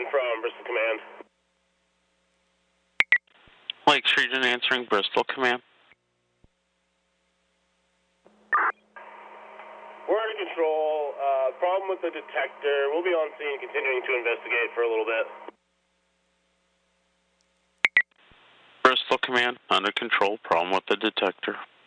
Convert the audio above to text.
from Bristol Command. Lakes Region answering Bristol Command. We're under control. Problem with the detector. We'll be on scene continuing to investigate for a little bit. Bristol Command, under control. Problem with the detector.